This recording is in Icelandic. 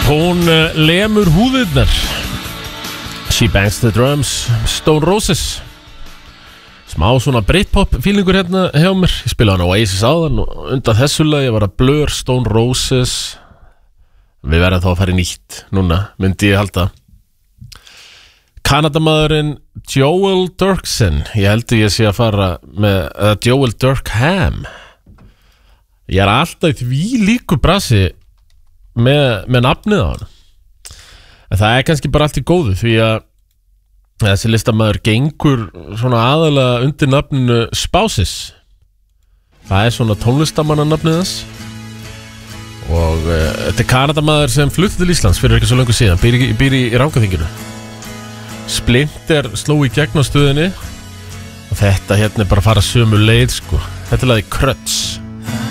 Hún lemur húðirnar. She bangs the drums. Stone Roses. Smá svona Britpop feelingur hérna hjá mér. Ég spilaði hann á Oasis áðan og undan þessu lagi var að Blur, Stone Roses. Við verðum þá að fara í nýtt núna, myndi ég halda. Kanadamaðurinn Joel Dirksen. Ég heldur ég sé að fara með Joel Dirkham. Ég alltaf í því líku brasi með nafnið á hann. En það kannski bara allt í góðu því að þessi listamaður gengur svona aðalega undir nafninu Spouses. Það svona tónlistamanna nafnið hans. Og þetta Kanadamaður sem flutti til Íslands fyrir ekki svo löngu síðan, býr í Rangárþinginu. Splinter sló í gegn á stöðinni og þetta hérna bara fara sömu leið sko. Þetta lagði Kröts.